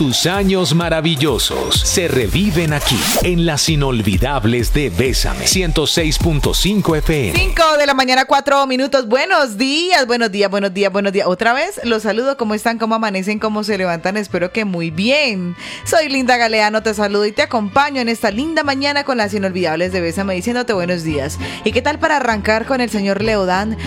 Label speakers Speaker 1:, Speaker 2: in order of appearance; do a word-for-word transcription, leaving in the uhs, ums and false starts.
Speaker 1: Tus años maravillosos se reviven aquí, en las inolvidables de Bésame, ciento seis punto cinco F M.
Speaker 2: cinco de la mañana, cuatro minutos. Buenos días, buenos días, buenos días, buenos días. Otra vez los saludo. ¿Cómo están? ¿Cómo amanecen? ¿Cómo se levantan? Espero que muy bien. Soy Linda Galeano, te saludo y te acompaño en esta linda mañana con las inolvidables de Bésame, diciéndote buenos días. ¿Y qué tal para arrancar con el señor Leodán?